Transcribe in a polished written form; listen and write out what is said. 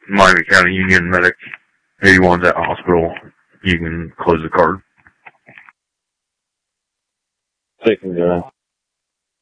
Miami County Union Medic 81's at hospital. You can close the card. Taking the